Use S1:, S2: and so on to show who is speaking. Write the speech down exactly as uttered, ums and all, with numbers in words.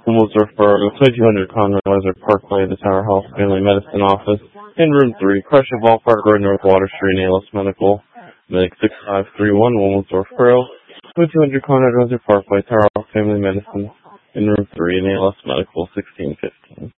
S1: was referred to twenty-two hundred Conrad Weiser Parkway, the Tower Health Family Medicine Office, in Room three, Crush of Ballpark Road, North Water Street, A L S Medical. Medic six five three one, one was referral. twenty-two hundred Conrad Weiser Parkway, Tower Health Family Medicine, in Room three, in A L S Medical, sixteen fifteen.